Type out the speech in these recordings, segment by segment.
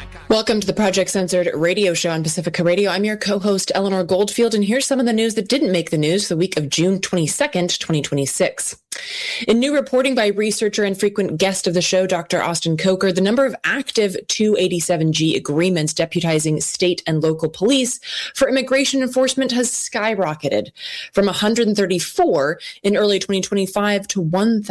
Welcome to the Project Censored radio show on Pacifica Radio. I'm your co-host, Eleanor Goldfield, and here's some of the news that didn't make the news the week of June 22nd, 2026. In new reporting by researcher and frequent guest of the show, Dr. Austin Coker, the number of active 287G agreements deputizing state and local police for immigration enforcement has skyrocketed from 134 in early 2025 to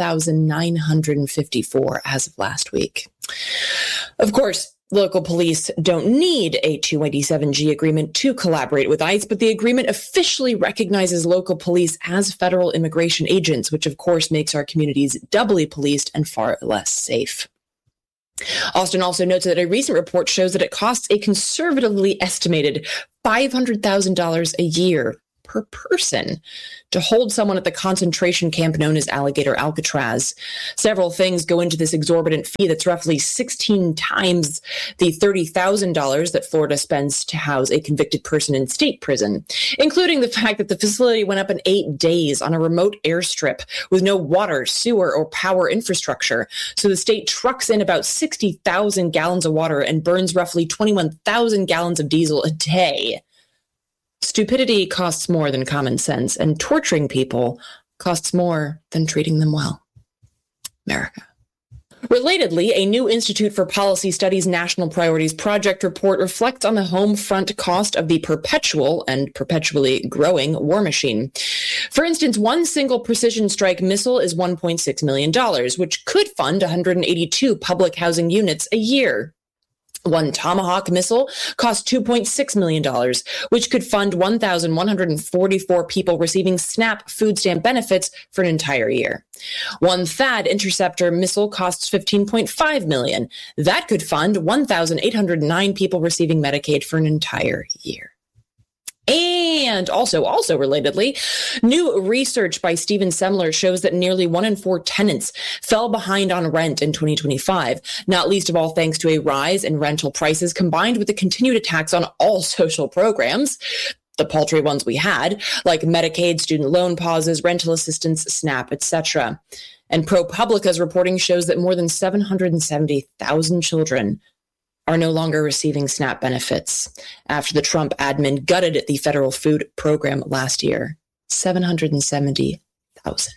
1,954 as of last week. Of course, local police don't need a 287G agreement to collaborate with ICE, but the agreement officially recognizes local police as federal immigration agents, which of course makes our communities doubly policed and far less safe. Austin also notes that a recent report shows that it costs a conservatively estimated $500,000 a year per person to hold someone at the concentration camp known as Alligator Alcatraz. Several things go into this exorbitant fee that's roughly 16 times the $30,000 that Florida spends to house a convicted person in state prison, including the fact that the facility went up in 8 days on a remote airstrip with no water, sewer, or power infrastructure. So the state trucks in about 60,000 gallons of water and burns roughly 21,000 gallons of diesel a day. Stupidity costs more than common sense, and torturing people costs more than treating them well. America. Relatedly, a new Institute for Policy Studies National Priorities Project report reflects on the home front cost of the perpetual and perpetually growing war machine. For instance, one single precision strike missile is $1.6 million, which could fund 182 public housing units a year. One Tomahawk missile cost $2.6 million, which could fund 1,144 people receiving SNAP food stamp benefits for an entire year. One THAAD interceptor missile costs $15.5 million. That could fund 1,809 people receiving Medicaid for an entire year. And also relatedly, new research by Stephen Semler shows that nearly 1 in 4 tenants fell behind on rent in 2025, not least of all thanks to a rise in rental prices combined with the continued attacks on all social programs, the paltry ones we had, like Medicaid, student loan pauses, rental assistance, SNAP, etc. And ProPublica's reporting shows that more than 770,000 children are no longer receiving SNAP benefits after the Trump admin gutted the federal food program last year. 770,000.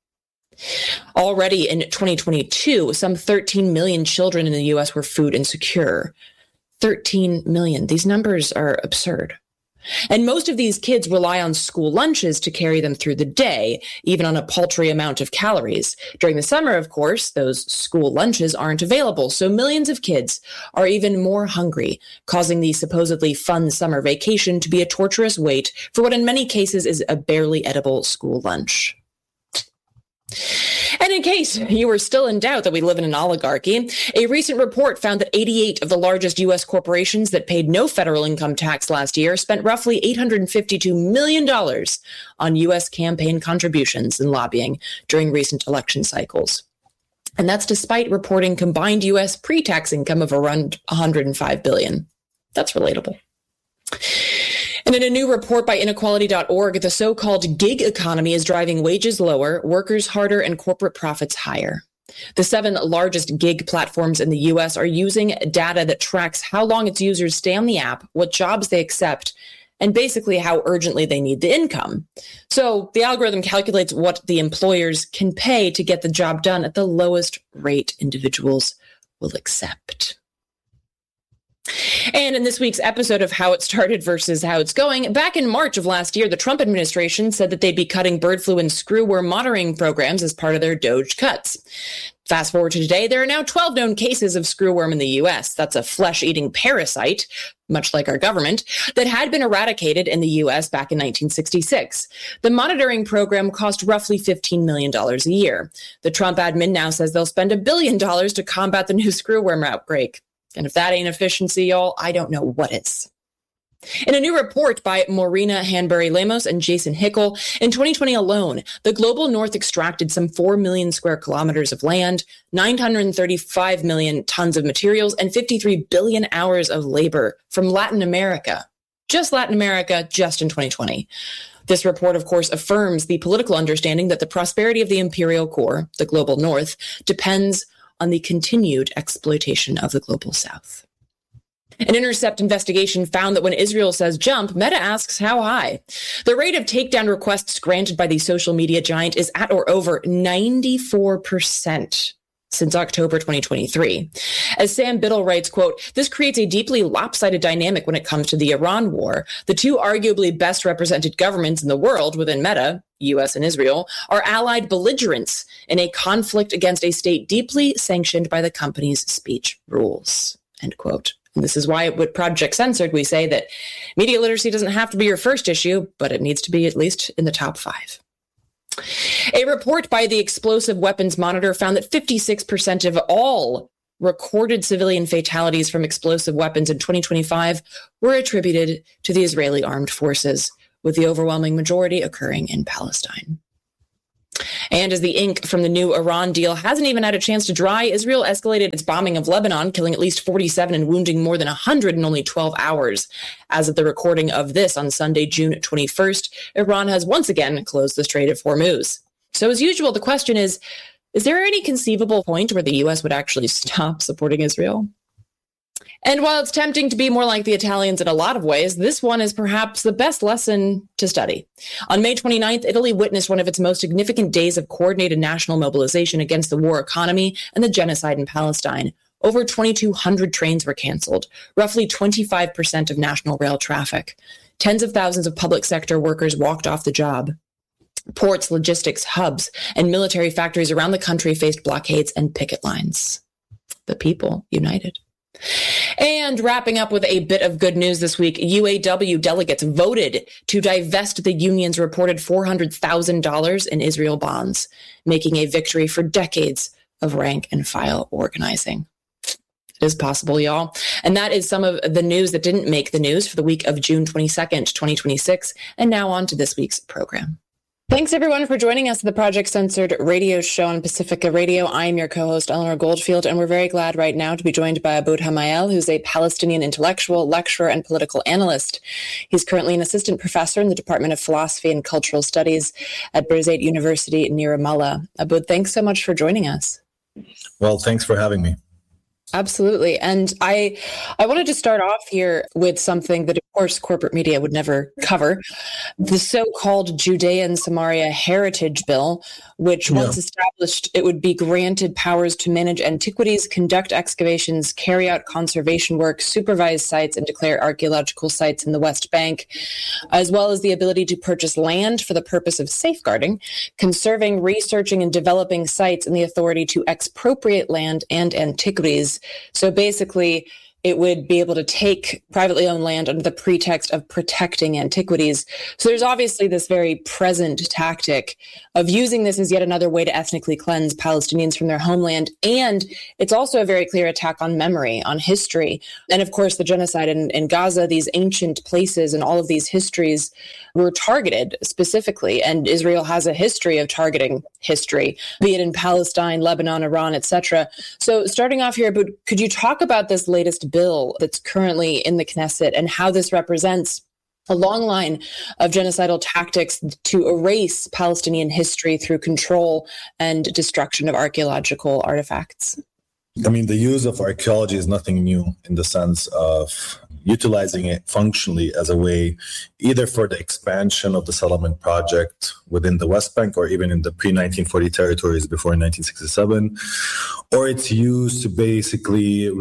Already in 2022, some 13 million children in the U.S. were food insecure. 13 million. These numbers are absurd. And most of these kids rely on school lunches to carry them through the day, even on a paltry amount of calories. During the summer, of course, those school lunches aren't available, so millions of kids are even more hungry, causing the supposedly fun summer vacation to be a torturous wait for what in many cases is a barely edible school lunch. And in case you were still in doubt that we live in an oligarchy, a recent report found that 88 of the largest U.S. corporations that paid no federal income tax last year spent roughly $852 million on U.S. campaign contributions and lobbying during recent election cycles. And that's despite reporting combined U.S. pre-tax income of around $105 billion. That's relatable. And in a new report by inequality.org, the so-called gig economy is driving wages lower, workers harder, and corporate profits higher. The 7 largest gig platforms in the U.S. are using data that tracks how long its users stay on the app, what jobs they accept, and basically how urgently they need the income. So the algorithm calculates what the employers can pay to get the job done at the lowest rate individuals will accept. And in this week's episode of How It Started versus How It's Going, back in March of last year, the Trump administration said that they'd be cutting bird flu and screwworm monitoring programs as part of their DOGE cuts. Fast forward to today, there are now 12 known cases of screwworm in the U.S. That's a flesh-eating parasite, much like our government, that had been eradicated in the U.S. back in 1966. The monitoring program cost roughly $15 million a year. The Trump admin now says they'll spend $1 billion to combat the new screwworm outbreak. And if that ain't efficiency, y'all, I don't know what is. In a new report by Maureen Hanbury-Lemos and Jason Hickel, in 2020 alone, the global north extracted some 4 million square kilometers of land, 935 million tons of materials, and 53 billion hours of labor from Latin America. Just Latin America, just in 2020. This report, of course, affirms the political understanding that the prosperity of the imperial core, the global north, depends on the continued exploitation of the global south. An Intercept investigation found that when Israel says jump, Meta asks how high. The rate of takedown requests granted by the social media giant is at or over 94% since October 2023. As Sam Biddle writes, quote, "This creates a deeply lopsided dynamic when it comes to the Iran war. The two arguably best represented governments in the world within Meta, US and Israel, are allied belligerents in a conflict against a state deeply sanctioned by the company's speech rules," end quote. And this is why with Project Censored, we say that media literacy doesn't have to be your first issue, but it needs to be at least in the top 5. A report by the Explosive Weapons Monitor found that 56% of all recorded civilian fatalities from explosive weapons in 2025 were attributed to the Israeli armed forces, with the overwhelming majority occurring in Palestine. And as the ink from the new Iran deal hasn't even had a chance to dry, Israel escalated its bombing of Lebanon, killing at least 47 and wounding more than 100 in only 12 hours. As of the recording of this on Sunday, June 21st, Iran has once again closed the Strait of Hormuz. So as usual, the question is there any conceivable point where the U.S. would actually stop supporting Israel? And while it's tempting to be more like the Italians in a lot of ways, this one is perhaps the best lesson to study. On May 29th, Italy witnessed one of its most significant days of coordinated national mobilization against the war economy and the genocide in Palestine. Over 2,200 trains were canceled, roughly 25% of national rail traffic. Tens of thousands of public sector workers walked off the job. Ports, logistics, hubs, and military factories around the country faced blockades and picket lines. The people united. And wrapping up with a bit of good news this week, UAW delegates voted to divest the union's reported $400,000 in Israel bonds, making a victory for decades of rank and file organizing. It is possible, y'all. And that is some of the news that didn't make the news for the week of June 22nd, 2026. And now on to this week's program. Thanks, everyone, for joining us at the Project Censored radio show on Pacifica Radio. I'm your co-host, Eleanor Goldfield, and we're very glad right now to be joined by Aboud Hamayel, who's a Palestinian intellectual, lecturer, and political analyst. He's currently an assistant professor in the Department of Philosophy and Cultural Studies at Birzeit University near Ramallah. Aboud, thanks so much for joining us. Well, thanks for having me. Absolutely. And I wanted to start off here with something that, of course, corporate media would never cover. The so-called Judean Samaria Heritage Bill, which once established, it would be granted powers to manage antiquities, conduct excavations, carry out conservation work, supervise sites, and declare archaeological sites in the West Bank, as well as the ability to purchase land for the purpose of safeguarding, conserving, researching, and developing sites, and the authority to expropriate land and antiquities. So basically, it would be able to take privately owned land under the pretext of protecting antiquities. So there's obviously this very present tactic of using this as yet another way to ethnically cleanse Palestinians from their homeland. And it's also a very clear attack on memory, on history. And of course, the genocide in Gaza, these ancient places and all of these histories were targeted specifically. And Israel has a history of targeting history, be it in Palestine, Lebanon, Iran, etc. So starting off here, could you talk about this latest bill that's currently in the Knesset and how this represents a long line of genocidal tactics to erase Palestinian history through control and destruction of archaeological artifacts? I mean, the use of archaeology is nothing new in the sense of utilizing it functionally as a way either for the expansion of the settlement project within the West Bank or even in the pre-1940 territories before 1967, or it's used to basically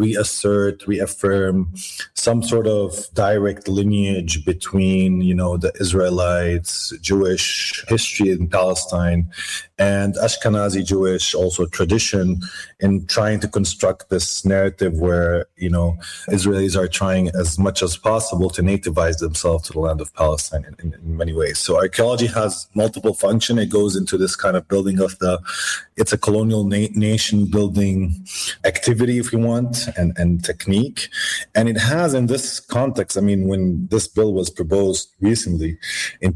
reaffirm some sort of direct lineage between, the Israelites, Jewish history in Palestine, and Ashkenazi Jewish also tradition in trying to construct this narrative where, Israelis are trying as much as possible to nativize themselves to the land of Palestine in many ways. So archaeology has multiple functions. It goes into this kind of building of it's a colonial nation building activity, if you want, and technique. And it has in this context, when this bill was proposed recently in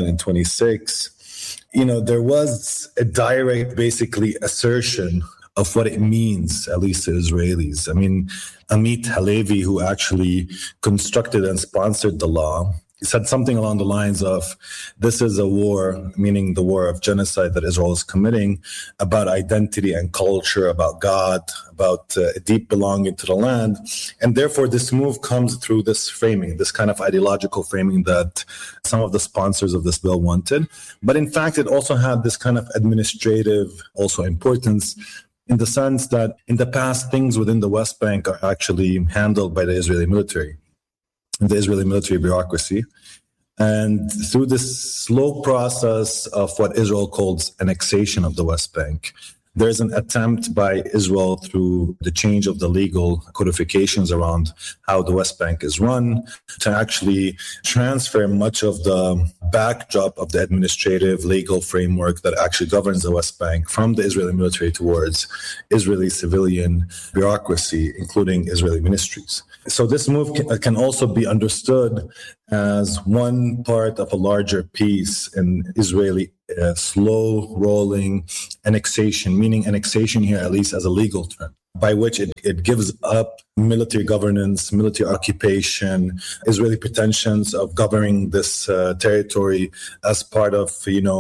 2026, there was a direct, basically, assertion of what it means, at least to Israelis. Amit Halevi, who actually constructed and sponsored the law, He said something along the lines of, this is a war, meaning the war of genocide that Israel is committing, about identity and culture, about God, about a deep belonging to the land. And therefore, this move comes through this framing, this kind of ideological framing that some of the sponsors of this bill wanted. But in fact, it also had this kind of administrative also importance, in the sense that in the past, things within the West Bank are actually handled by the Israeli military, the Israeli military bureaucracy. And through this slow process of what Israel calls annexation of the West Bank, there's an attempt by Israel through the change of the legal codifications around how the West Bank is run to actually transfer much of the backdrop of the administrative legal framework that actually governs the West Bank from the Israeli military towards Israeli civilian bureaucracy, including Israeli ministries. So this move can also be understood as one part of a larger piece in Israeli slow rolling annexation, meaning annexation here at least as a legal term, by which it gives up military governance, military occupation, Israeli pretensions of governing this territory as part of,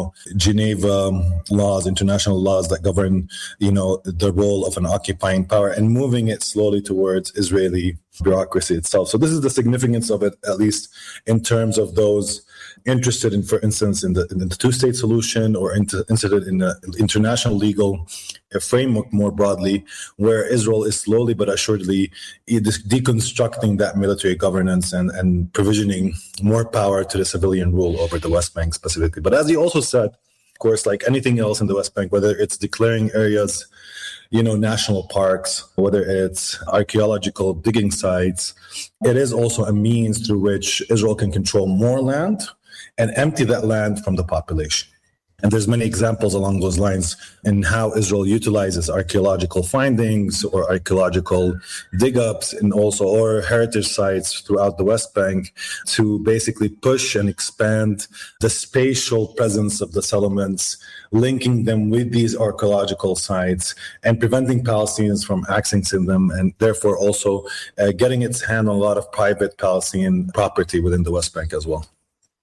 Geneva laws, international laws that govern, the role of an occupying power, and moving it slowly towards Israeli bureaucracy itself. So this is the significance of it, at least in terms of those interested in, for instance, in the two-state solution, or interested in the international legal framework more broadly, where Israel is slowly but assuredly deconstructing that military governance and provisioning more power to the civilian rule over the West Bank specifically. But as you also said, of course, like anything else in the West Bank, whether it's declaring areas, national parks, whether it's archaeological digging sites, it is also a means through which Israel can control more land and empty that land from the population. And there's many examples along those lines in how Israel utilizes archaeological findings or archaeological dig-ups and also or heritage sites throughout the West Bank to basically push and expand the spatial presence of the settlements, linking them with these archaeological sites and preventing Palestinians from accessing them, and therefore also getting its hand on a lot of private Palestinian property within the West Bank as well.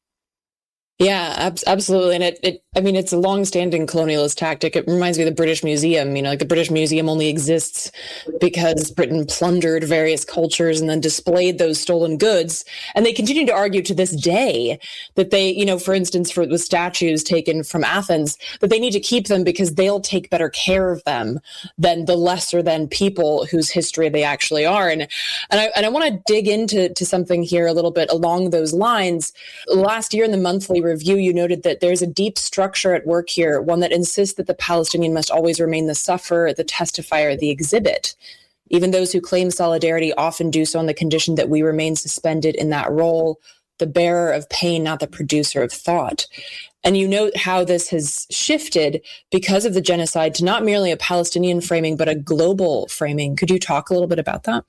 Yeah, absolutely. And it's a long-standing colonialist tactic. It reminds me of the British Museum. The British Museum only exists because Britain plundered various cultures and then displayed those stolen goods. And they continue to argue to this day that they, for instance, for the statues taken from Athens, that they need to keep them because they'll take better care of them than the lesser than people whose history they actually are. And I want to dig into something here a little bit along those lines. Last year in the monthly review, you noted that there's a deep structure at work here, one that insists that the Palestinian must always remain the sufferer, the testifier, the exhibit. Even those who claim solidarity often do so on the condition that we remain suspended in that role, the bearer of pain, not the producer of thought. And you note how this has shifted because of the genocide to not merely a Palestinian framing, but a global framing. Could you talk a little bit about that?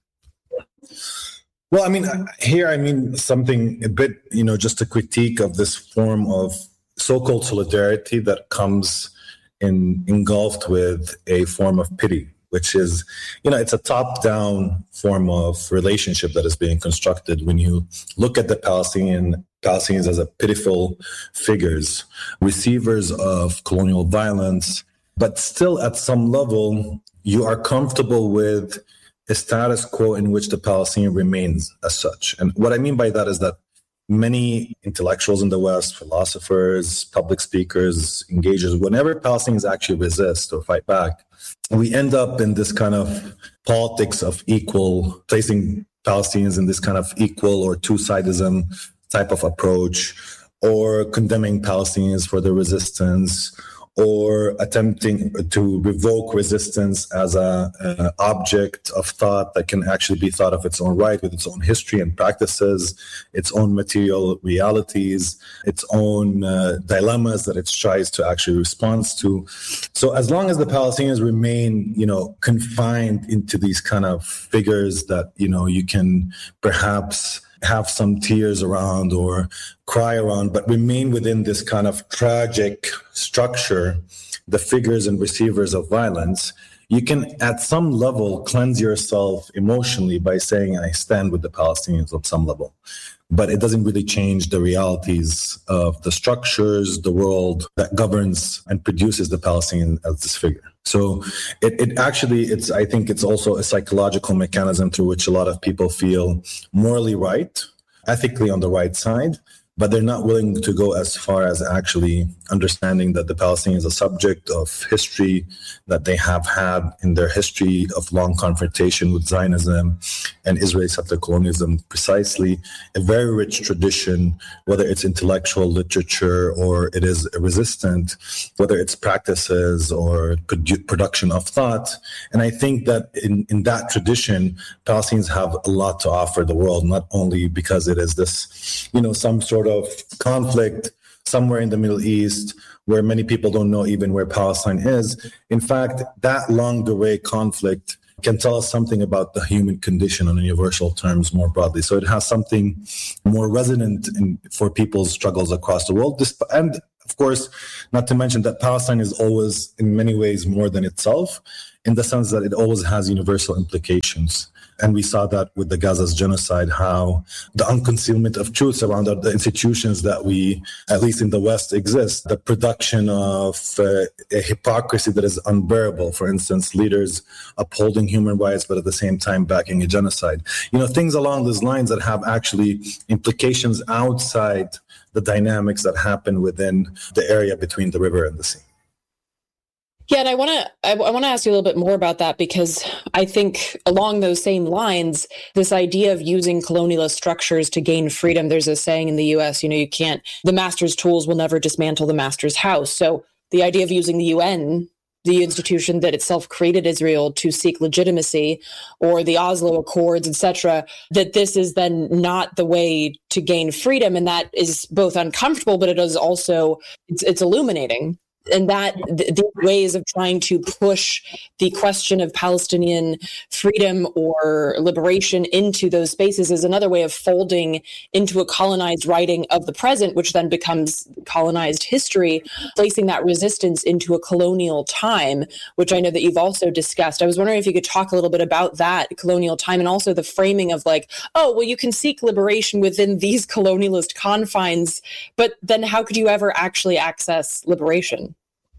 Well, something a bit, just a critique of this form of so-called solidarity that comes engulfed with a form of pity, which is, it's a top-down form of relationship that is being constructed when you look at the Palestinians as a pitiful figures, receivers of colonial violence, but still at some level, you are comfortable with a status quo in which the Palestinian remains as such. And what I mean by that is that many intellectuals in the West, philosophers, public speakers, engagers, whenever Palestinians actually resist or fight back, we end up in this kind of politics of placing Palestinians in this kind of equal or two-sidism type of approach, or condemning Palestinians for their resistance, or attempting to revoke resistance as an object of thought that can actually be thought of its own right, with its own history and practices, its own material realities, its own dilemmas that it tries to actually respond to. So as long as the Palestinians remain, confined into these kind of figures that, you can perhaps have some tears around or cry around, but remain within this kind of tragic structure, the figures and receivers of violence, you can, at some level, cleanse yourself emotionally by saying, I stand with the Palestinians on some level. But it doesn't really change the realities of the structures, the world that governs and produces the Palestinian as this figure. So I think it's also a psychological mechanism through which a lot of people feel morally right, ethically on the right side, but they're not willing to go as far as actually understanding that the Palestinians are a subject of history, that they have had in their history of long confrontation with Zionism and Israeli settler colonialism precisely a very rich tradition, whether it's intellectual literature or it is resistant, whether it's practices or production of thought. And I think that in that tradition, Palestinians have a lot to offer the world, not only because it is this, some sort of conflict somewhere in the Middle East where many people don't know even where Palestine is. In fact, that longue durée conflict can tell us something about the human condition on universal terms more broadly. So it has something more resonant for people's struggles across the world. And of course, not to mention that Palestine is always in many ways more than itself, in the sense that it always has universal implications. And we saw that with the Gaza's genocide, how the unconcealment of truths around the institutions that we, at least in the West, exist, the production of a hypocrisy that is unbearable. For instance, leaders upholding human rights, but at the same time backing a genocide. Things along those lines that have actually implications outside the dynamics that happen within the area between the river and the sea. Yeah, and I want to ask you a little bit more about that, because I think along those same lines, this idea of using colonialist structures to gain freedom, there's a saying in the U.S., the master's tools will never dismantle the master's house. So the idea of using the UN, the institution that itself created Israel, to seek legitimacy, or the Oslo Accords, etc., that this is then not the way to gain freedom. And that is both uncomfortable, but it is also, it's illuminating. And that the ways of trying to push the question of Palestinian freedom or liberation into those spaces is another way of folding into a colonized writing of the present, which then becomes colonized history, placing that resistance into a colonial time, which I know that you've also discussed. I was wondering if you could talk a little bit about that colonial time, and also the framing of you can seek liberation within these colonialist confines, but then how could you ever actually access liberation?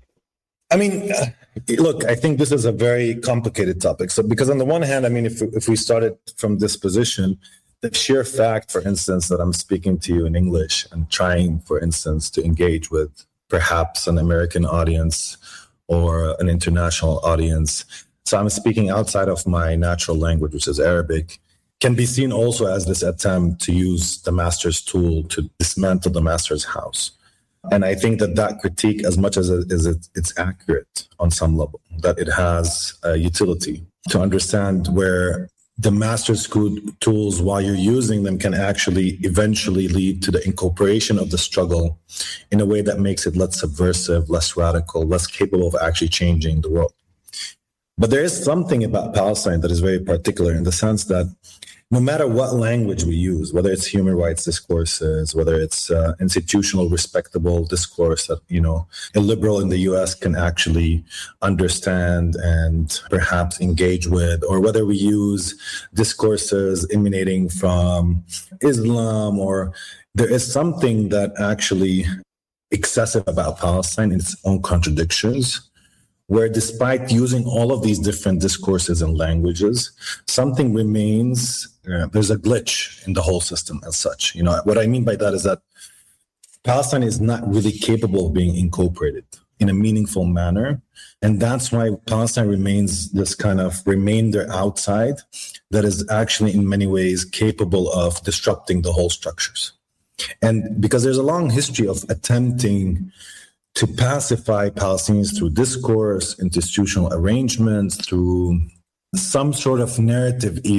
Look, I think this is a very complicated topic. So, because on the one hand, if we started from this position, the sheer fact, for instance, that I'm speaking to you in English and trying, for instance, to engage with perhaps an American audience or an international audience, so I'm speaking outside of my natural language, which is Arabic, can be seen also as this attempt to use the master's tool to dismantle the master's house. And I think that critique, as much as it's accurate on some level, that it has a utility to understand where the master's tools, while you're using them, can actually eventually lead to the incorporation of the struggle in a way that makes it less subversive, less radical, less capable of actually changing the world. But there is something about Palestine that is very particular, in the sense that no matter what language we use, whether it's human rights discourses, whether it's institutional, respectable discourse that, a liberal in the U.S. can actually understand and perhaps engage with, or whether we use discourses emanating from Islam, or there is something that actually excessive about Palestine in its own contradictions, where despite using all of these different discourses and languages, something remains, there's a glitch in the whole system as such. What I mean by that is that Palestine is not really capable of being incorporated in a meaningful manner. And that's why Palestine remains this kind of remainder outside that is actually in many ways capable of disrupting the whole structures. And because there's a long history of attempting to pacify Palestinians through discourse, institutional arrangements, through some sort of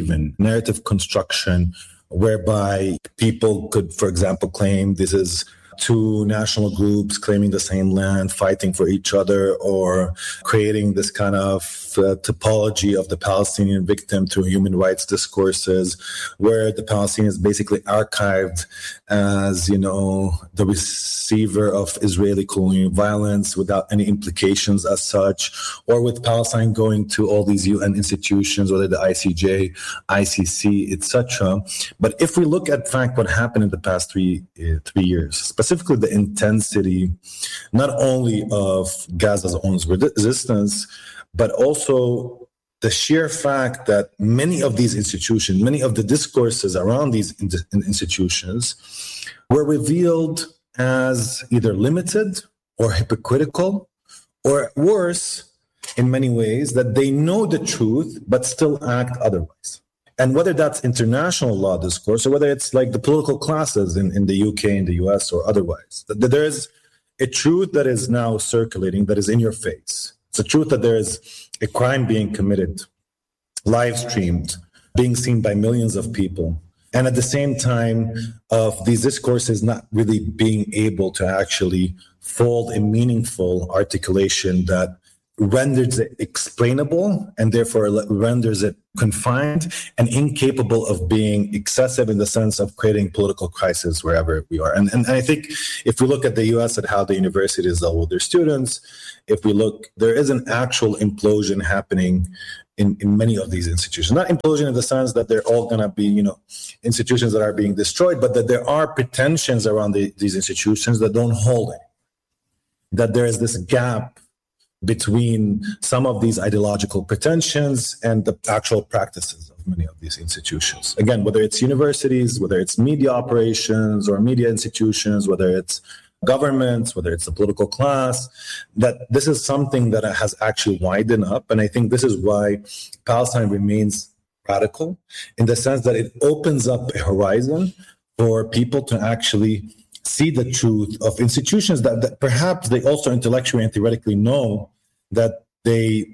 narrative construction, whereby people could, for example, claim this is two national groups claiming the same land, fighting for each other, or creating this kind of typology of the Palestinian victim through human rights discourses, where the Palestinians basically archived as, the receiver of Israeli colonial violence without any implications as such, or with Palestine going to all these UN institutions, whether the ICJ, ICC, etc. But if we look at fact what happened in the past 3 years, specifically the intensity, not only of Gaza's own resistance, but also the sheer fact that many of these institutions, many of the discourses around these institutions were revealed as either limited or hypocritical, or worse, in many ways, that they know the truth but still act otherwise. And whether that's international law discourse or whether it's like the political classes in the UK, in the US, or otherwise, that there is a truth that is now circulating that is in your face. It's a truth that there is a crime being committed, live streamed, being seen by millions of people. And at the same time of these discourses not really being able to actually fold a meaningful articulation that renders it explainable and therefore renders it confined and incapable of being excessive in the sense of creating political crisis wherever we are. And I think if we look at the US at how the universities deal with their students, if we look, there is an actual implosion happening in many of these institutions. Not implosion in the sense that they're all going to be, institutions that are being destroyed, but that there are pretensions around these institutions that don't hold it. That there is this gap between some of these ideological pretensions and the actual practices of many of these institutions. Again, whether it's universities, whether it's media operations or media institutions, whether it's governments, whether it's the political class, that this is something that has actually widened up. And I think this is why Palestine remains radical in the sense that it opens up a horizon for people to actually see the truth of institutions that perhaps they also intellectually and theoretically know that they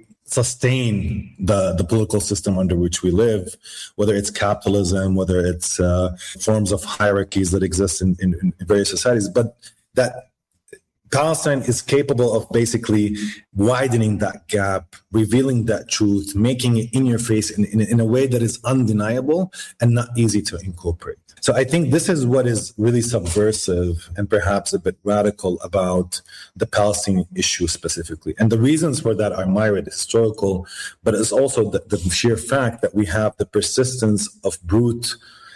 sustain the political system under which we live, whether it's capitalism, whether it's forms of hierarchies that exist in various societies, but that Palestine is capable of basically widening that gap, revealing that truth, making it in your face in a way that is undeniable and not easy to incorporate. So I think this is what is really subversive and perhaps a bit radical about the Palestinian issue specifically. And the reasons for that are myriad, historical, but it's also the sheer fact that we have the persistence of brute,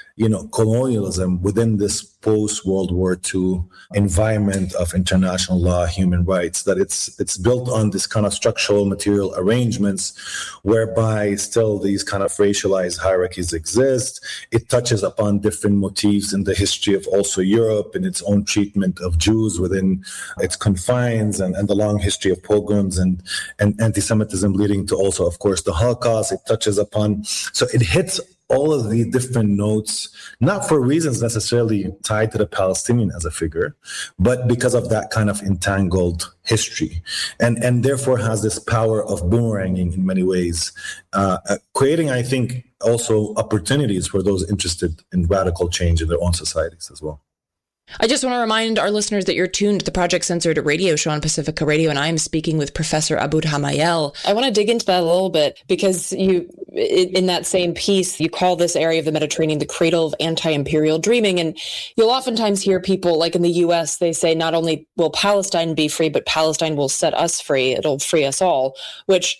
colonialism within this post-World War II environment of international law, human rights, that it's built on this kind of structural material arrangements whereby still these kind of racialized hierarchies exist. It touches upon different motifs in the history of also Europe and its own treatment of Jews within its confines and the long history of pogroms and anti-Semitism leading to also, of course, the Holocaust. It touches upon, so it hits all of the different notes, not for reasons necessarily tied to the Palestinian as a figure, but because of that kind of entangled history, and therefore has this power of boomeranging in many ways, creating, I think, also opportunities for those interested in radical change in their own societies as well. I just want to remind our listeners that you're tuned to the Project Censored radio show on Pacifica Radio, and I am speaking with Professor Abood Hamayel. I want to dig into that a little bit because in that same piece, you call this area of the Mediterranean the cradle of anti-imperial dreaming. And you'll oftentimes hear people, like in the U.S., they say not only will Palestine be free, but Palestine will set us free. It'll free us all, which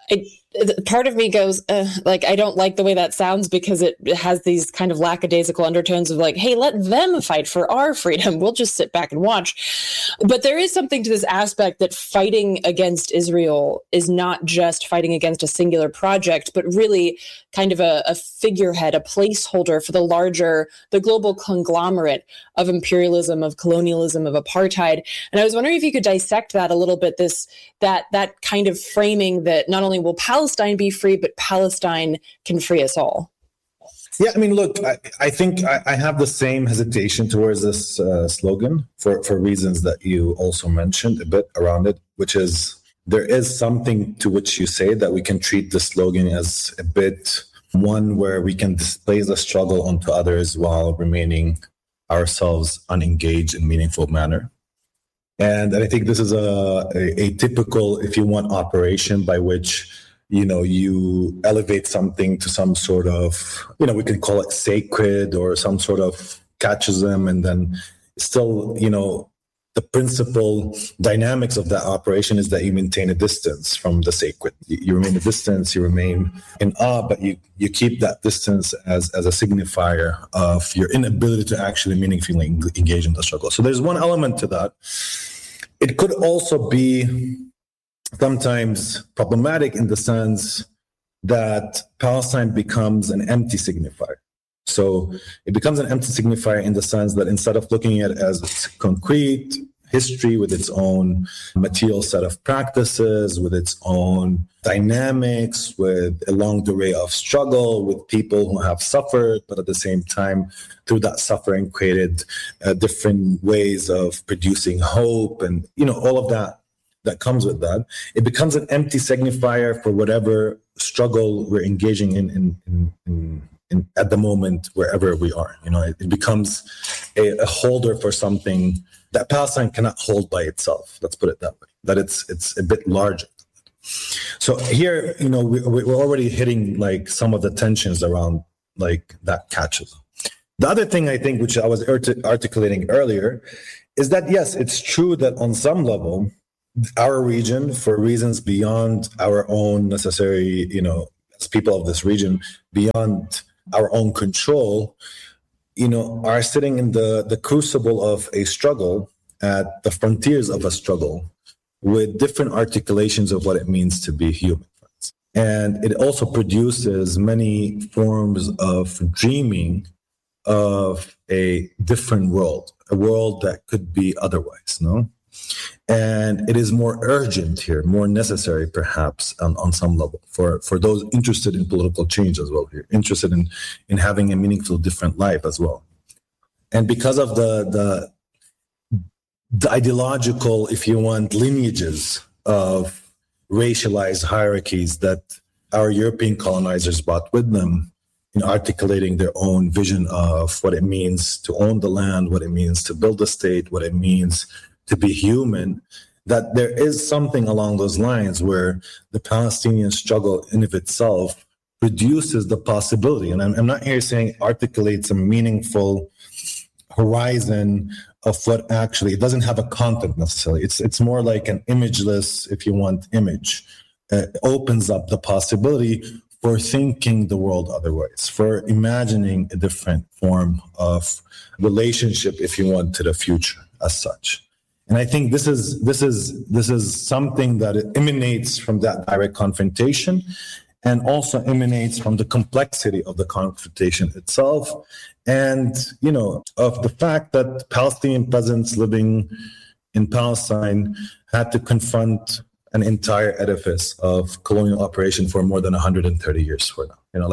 part of me goes, I don't like the way that sounds because it has these kind of lackadaisical undertones of like, hey, let them fight for our freedom. We'll just sit back and watch. But there is something to this aspect that fighting against Israel is not just fighting against a singular project, but really kind of a figurehead, a placeholder for the global conglomerate of imperialism, of colonialism, of apartheid. And I was wondering if you could dissect that a little bit, that kind of framing that not only will Palestine be free, but Palestine can free us all. Yeah, I mean, look, I think I have the same hesitation towards this slogan for reasons that you also mentioned a bit around it, which is there is something to which you say that we can treat the slogan as a bit one where we can display the struggle onto others while remaining ourselves unengaged in meaningful manner. And I think this is a typical, if you want, operation by which, you elevate something to some sort of, we can call it sacred or some sort of catechism, and then still, the principal dynamics of that operation is that you maintain a distance from the sacred. You remain a distance, you remain in awe, but you keep that distance as a signifier of your inability to actually meaningfully engage in the struggle. So there's one element to that. It could also be sometimes problematic in the sense that Palestine becomes an empty signifier. So it becomes an empty signifier in the sense that instead of looking at it as concrete history with its own material set of practices, with its own dynamics, with a long array of struggle, with people who have suffered, but at the same time, through that suffering, created different ways of producing hope and, all of that comes with that. It becomes an empty signifier for whatever struggle we're engaging in at the moment, wherever we are. It becomes a holder for something that Palestine cannot hold by itself. Let's put it that way, that it's a bit larger. So here, we're already hitting like some of the tensions around like that catches. The other thing I think, which I was articulating earlier, is that yes, it's true that on some level, our region, for reasons beyond our own necessary, as people of this region, beyond our own control, are sitting in the crucible of a struggle, at the frontiers of a struggle, with different articulations of what it means to be human. And it also produces many forms of dreaming of a different world, a world that could be otherwise, no? And it is more urgent here, more necessary perhaps on some level for those interested in political change as well here, interested in having a meaningful different life as well. And because of the ideological, if you want, lineages of racialized hierarchies that our European colonizers brought with them in articulating their own vision of what it means to own the land, what it means to build a state, what it means to be human, that there is something along those lines where the Palestinian struggle in of itself produces the possibility, and I'm not here saying articulates a meaningful horizon of what actually, it doesn't have a content necessarily. It's more like an imageless, if you want, image. It opens up the possibility for thinking the world otherwise, for imagining a different form of relationship, if you want, to the future as such. And I think this is something that emanates from that direct confrontation, and also emanates from the complexity of the confrontation itself, and of the fact that Palestinian peasants living in Palestine had to confront an entire edifice of colonial operation for more than 130 years for now.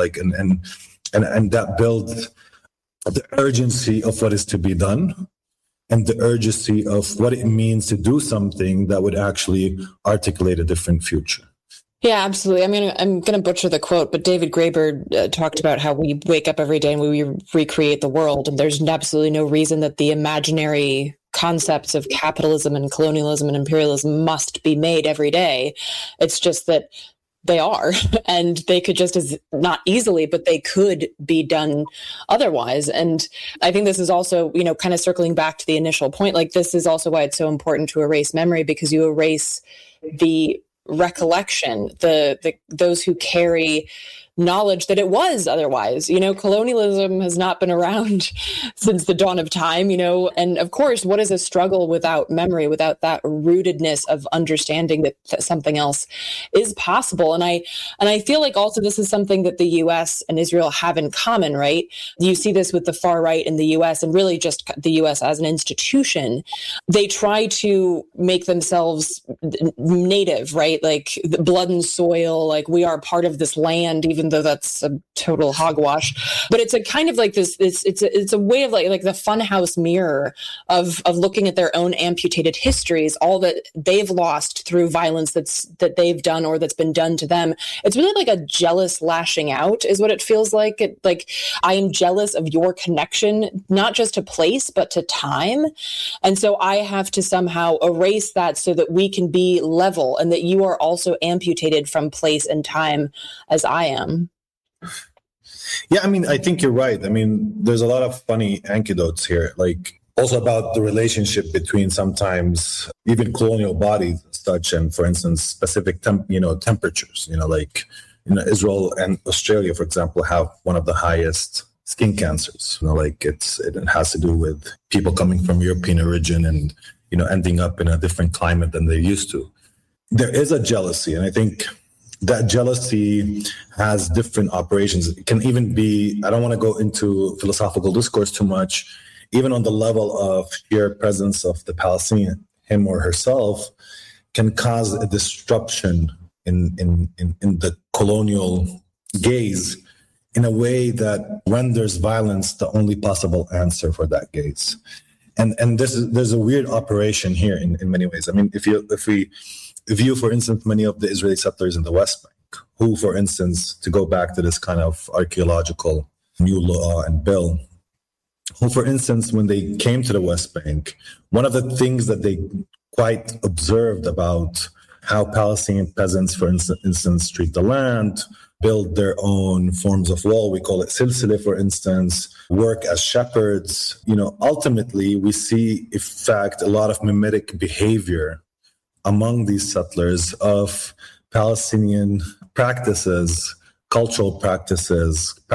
And that builds the urgency of what is to be done, and the urgency of what it means to do something that would actually articulate a different future. Yeah, absolutely. I mean, I'm going to butcher the quote, but David Graeber talked about how we wake up every day and we recreate the world. And there's absolutely no reason that the imaginary concepts of capitalism and colonialism and imperialism must be made every day. It's just that they are, and they could just as not easily, but they could be done otherwise. And I think this is also, kind of circling back to the initial point, like this is also why it's so important to erase memory, because you erase the recollection, those who carry knowledge that it was otherwise. Colonialism has not been around since the dawn of time, and of course, what is a struggle without memory, without that rootedness of understanding that something else is possible? And I feel like also this is something that the US and Israel have in common, right? You see this with the far right in the US, and really just the US as an institution. They try to make themselves native, right? Like the blood and soil, like we are part of this land, even though that's a total hogwash. But it's a kind of like this. It's a way of like the funhouse mirror of looking at their own amputated histories, all that they've lost through violence that they've done or that's been done to them. It's really like a jealous lashing out, is what it feels like. Like I am jealous of your connection, not just to place but to time, and so I have to somehow erase that so that we can be level, and that you are also amputated from place and time as I am. Yeah, I mean, I think you're right. I mean, there's a lot of funny anecdotes here, like also about the relationship between sometimes even colonial bodies and such, and for instance, specific temperatures. Like Israel and Australia, for example, have one of the highest skin cancers. Like it has to do with people coming from European origin and ending up in a different climate than they're used to. There is a jealousy, and I think that jealousy has different operations. It can even be, I don't want to go into philosophical discourse too much, even on the level of sheer presence of the Palestinian, him or herself, can cause a disruption in the colonial gaze in a way that renders violence the only possible answer for that gaze. And there's a weird operation here in many ways. I mean, if we view, for instance, many of the Israeli settlers in the West Bank, who, for instance, to go back to this kind of archaeological new law and bill, who, for instance, when they came to the West Bank, one of the things that they quite observed about how Palestinian peasants, for instance, treat the land, build their own forms of wall, we call it silsile, for instance, work as shepherds. Ultimately, we see, in fact, a lot of mimetic behavior among these settlers of Palestinian practices, cultural practices,